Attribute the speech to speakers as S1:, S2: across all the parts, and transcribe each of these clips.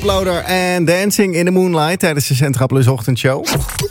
S1: Exploder en Dancing in the Moonlight tijdens de Centra Plus ochtendshow.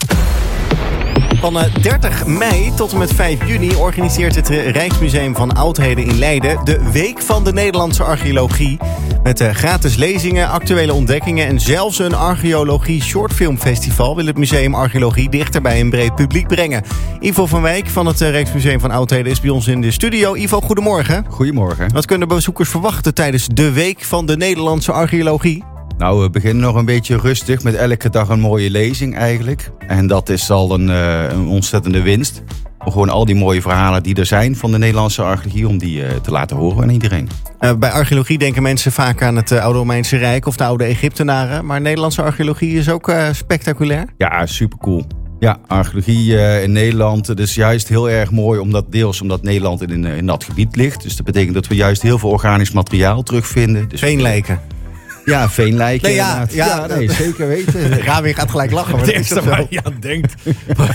S1: Van 30 mei tot en met 5 juni organiseert het Rijksmuseum van Oudheden in Leiden de Week van de Nederlandse Archeologie. Met gratis lezingen, actuele ontdekkingen en zelfs een archeologie shortfilmfestival wil het Museum Archeologie dichter bij een breed publiek brengen. Ivo van Wijk van het Rijksmuseum van Oudheden is bij ons in de studio. Ivo, goedemorgen.
S2: Goedemorgen.
S1: Wat kunnen bezoekers verwachten tijdens de Week van de Nederlandse Archeologie?
S2: Nou, we beginnen nog een beetje rustig met elke dag een mooie lezing eigenlijk. En dat is al een ontzettende winst. Om gewoon al die mooie verhalen die er zijn van de Nederlandse archeologie, om die te laten horen aan iedereen.
S1: Bij archeologie denken mensen vaak aan het oude Romeinse Rijk of de oude Egyptenaren. Maar Nederlandse archeologie is ook spectaculair.
S2: Ja, supercool. Ja, archeologie in Nederland, dat is juist heel erg mooi, omdat Nederland in dat gebied ligt. Dus dat betekent dat we juist heel veel organisch materiaal terugvinden. Dus
S1: Veenlijken.
S2: Ja, veenlijken.
S1: Nee, ja,
S2: zeker weten.
S1: Rami gaat gelijk lachen.
S3: Het eerste waar je aan denkt.
S1: Maar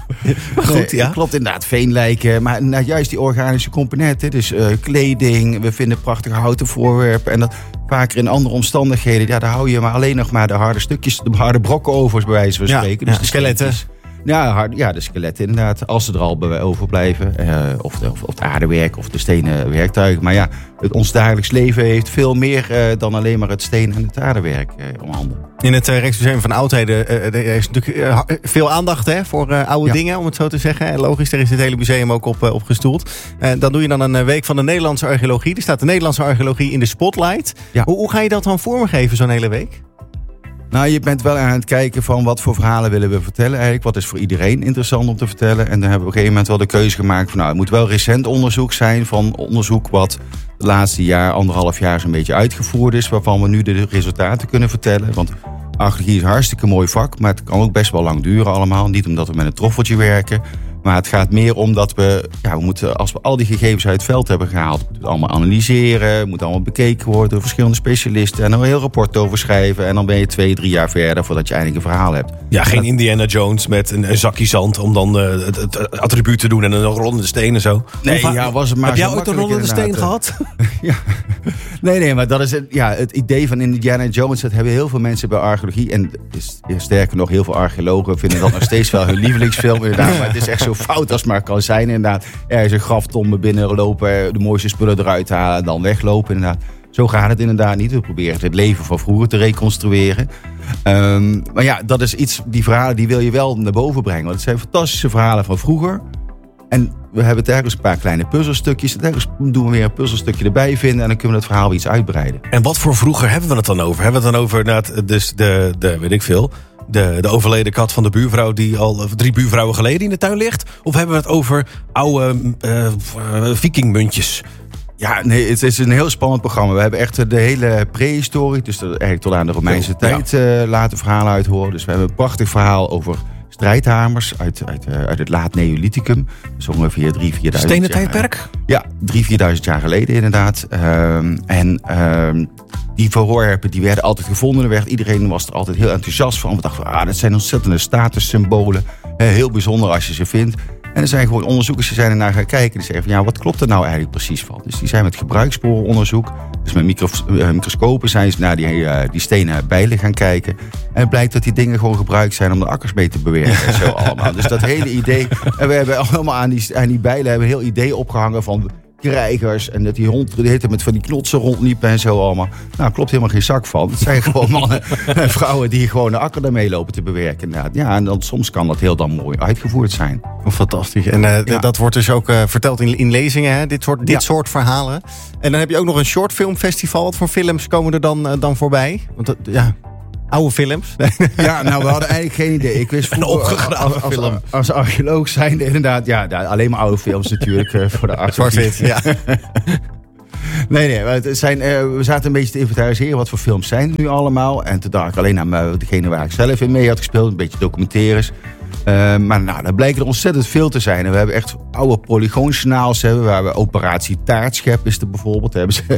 S1: goed, ja.
S2: Klopt inderdaad, veenlijken. Maar juist die organische componenten. Dus kleding, we vinden prachtige houten voorwerpen. En dat vaker in andere omstandigheden. Ja, daar hou je maar alleen nog maar de harde stukjes, de harde brokken over, bij wijze van spreken. Dus
S1: de skeletten.
S2: Ja, de skeletten inderdaad. Als ze er al bij overblijven. Of het aardewerk of de stenen werktuigen. Maar ja, ons dagelijks leven heeft veel meer dan alleen maar het steen en het aardewerk om handen.
S1: In het Rijksmuseum van Oudheden er is natuurlijk veel aandacht voor oude dingen, om het zo te zeggen. En logisch, daar is het hele museum ook op gestoeld. Dan doe je dan een week van de Nederlandse archeologie. Er staat de Nederlandse archeologie in de spotlight. Ja. Hoe ga je dat dan vormgeven, zo'n hele week?
S2: Nou, je bent wel aan het kijken van wat voor verhalen willen we vertellen eigenlijk. Wat is voor iedereen interessant om te vertellen. En dan hebben we op een gegeven moment wel de keuze gemaakt van, het moet wel recent onderzoek zijn, van onderzoek wat de laatste 1,5 jaar zo'n beetje uitgevoerd is, waarvan we nu de resultaten kunnen vertellen. Want archeologie is een hartstikke mooi vak, maar het kan ook best wel lang duren allemaal. Niet omdat we met een troffeltje werken. Maar het gaat meer om dat we moeten, als we al die gegevens uit het veld hebben gehaald, moeten we het allemaal analyseren, moet allemaal bekeken worden door verschillende specialisten en er een heel rapport over schrijven. En dan ben je 2-3 jaar verder voordat je eindelijk een verhaal hebt.
S3: Ja, geen Indiana Jones met een zakje zand om dan het attribuut te doen en een rollende steen en zo.
S2: Nee, was het maar.
S3: Heb jij ooit een rollende steen gehad?
S2: Ja. Nee, maar dat is het idee van Indiana Jones. Dat hebben heel veel mensen bij archeologie. En sterker nog, heel veel archeologen vinden dat nog steeds wel hun lievelingsfilm. Inderdaad. Maar het is echt zo fout als maar kan zijn. Inderdaad, ergens een graftombe binnenlopen, de mooiste spullen eruit halen en dan weglopen. Inderdaad. Zo gaat het inderdaad niet. We proberen het leven van vroeger te reconstrueren. Maar ja, dat is iets, die verhalen die wil je wel naar boven brengen. Want het zijn fantastische verhalen van vroeger. En we hebben telkens een paar kleine puzzelstukjes. Telkens doen we weer een puzzelstukje erbij vinden. En dan kunnen we het verhaal weer iets uitbreiden.
S3: En wat voor vroeger hebben we het dan over? Hebben we het dan over dus weet ik veel, de overleden kat van de buurvrouw die al 3 buurvrouwen geleden in de tuin ligt? Of hebben we het over oude vikingmuntjes?
S2: Ja, nee, het is een heel spannend programma. We hebben echt de hele prehistorie, dus eigenlijk tot aan de Romeinse tijd laten verhalen uit horen. Dus we hebben een prachtig verhaal over strijdhamers uit het laat Neolithicum. Dus ongeveer 3.000-4.000 jaar.
S3: Stenen tijdperk?
S2: Ja, 3.000-4.000 jaar geleden inderdaad. Die voorwerpen die werden altijd gevonden. Iedereen was er altijd heel enthousiast van. We dachten dat zijn ontzettende statussymbolen. Heel bijzonder als je ze vindt. En er zijn gewoon onderzoekers die zijn ernaar gaan kijken. Die zeggen van, wat klopt er nou eigenlijk precies van? Dus die zijn met gebruikssporenonderzoek. Dus met microscopen zijn ze naar die stenen bijlen gaan kijken. En het blijkt dat die dingen gewoon gebruikt zijn om de akkers mee te bewerken. En zo allemaal. Dus dat hele idee. En we hebben allemaal aan die bijlen hebben een heel idee opgehangen van krijgers. En dat die hond met van die knotsen rondliepen en zo allemaal. Nou, klopt helemaal geen zak van. Het zijn gewoon mannen en vrouwen die gewoon de akker daarmee lopen te bewerken. Ja, en dan soms kan dat heel dan mooi uitgevoerd zijn.
S1: Fantastisch. En dat wordt dus ook verteld in lezingen, hè? Dit soort verhalen. En dan heb je ook nog een shortfilmfestival. Wat voor films komen er dan voorbij? Want oude films.
S2: Ja, nou, we hadden eigenlijk geen idee. Ik wist vroeger als archeoloog zijnde inderdaad, alleen maar oude films natuurlijk voor de archeologie.
S1: Zwart-wit, ja.
S2: Nee, we zaten een beetje te inventariseren wat voor films zijn nu allemaal. En toen dacht ik alleen aan degene waar ik zelf in mee had gespeeld, een beetje documentaires. Maar daar blijken er ontzettend veel te zijn. En we hebben echt oude polygoonsnaals waar we Operatie Taartschep is er bijvoorbeeld. Hebben ze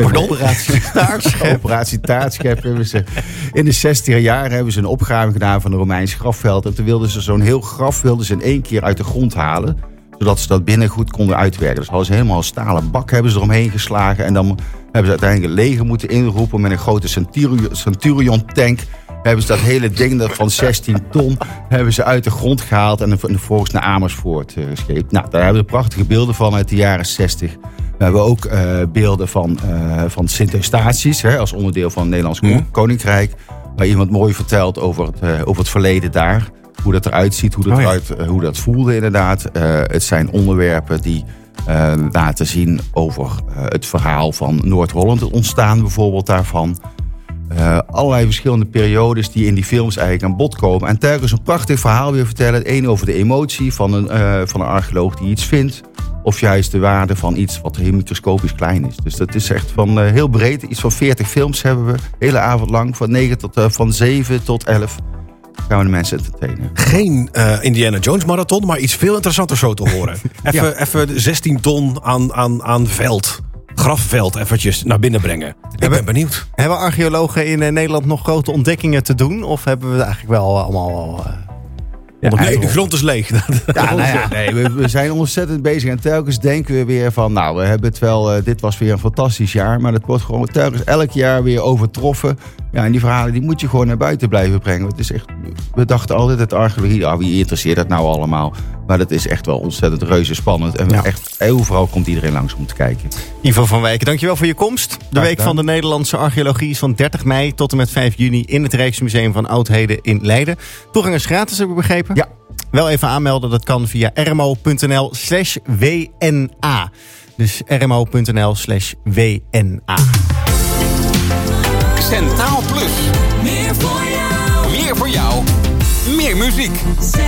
S2: Operatie Taartschep hebben ze in de 60er jaren hebben ze een opgave gedaan van een Romeins grafveld. En toen wilden ze zo'n heel graf in 1 keer uit de grond halen. Zodat ze dat binnen goed konden uitwerken. Dus hadden ze helemaal een stalen bak hebben ze eromheen geslagen. En dan hebben ze uiteindelijk het leger moeten inroepen met een grote Centurion tank. Hebben ze dat hele ding van 16 ton hebben ze uit de grond gehaald en vervolgens naar Amersfoort gescheept. Nou, daar hebben we prachtige beelden van uit de jaren 60. We hebben ook beelden van Sint-Eustatius, als onderdeel van het Nederlands Koninkrijk. Waar iemand mooi vertelt over het verleden daar. Hoe dat eruit ziet, hoe dat voelde inderdaad. Het zijn onderwerpen die laten zien over het verhaal van Noord-Holland. Het ontstaan bijvoorbeeld daarvan. Allerlei verschillende periodes die in die films eigenlijk aan bod komen. En telkens een prachtig verhaal weer vertellen. Het een over de emotie van een archeoloog die iets vindt. Of juist de waarde van iets wat heel microscopisch klein is. Dus dat is echt van heel breed. Iets van 40 films hebben we. De hele avond lang. Van 7 tot 11 gaan we de mensen entertainen.
S3: Geen Indiana Jones marathon, maar iets veel interessanter zo te horen. Even 16 ton aan veld. Grafveld eventjes naar binnen brengen. Ik ben benieuwd.
S1: Hebben archeologen in Nederland nog grote ontdekkingen te doen? Of hebben we het eigenlijk wel allemaal...
S3: Nee, de grond is leeg.
S2: We zijn ontzettend bezig. En telkens denken we weer van... Nou, we hebben het wel... dit was weer een fantastisch jaar. Maar het wordt gewoon telkens elk jaar weer overtroffen. Ja, en die verhalen die moet je gewoon naar buiten blijven brengen. Het is echt, we dachten altijd dat archeologie... wie interesseert dat nou allemaal? Maar dat is echt wel ontzettend reuze spannend. En echt overal komt iedereen langs om te kijken.
S1: Ivo van Wijk, dankjewel voor je komst. De Week van de Nederlandse Archeologie is van 30 mei tot en met 5 juni... in het Rijksmuseum van Oudheden in Leiden. Toegang is gratis, heb ik begrepen.
S2: Ja.
S1: Wel even aanmelden, dat kan via rmo.nl/WNA. Dus rmo.nl/WNA.
S4: Centraal Plus. Meer voor jou. Meer voor jou. Meer muziek.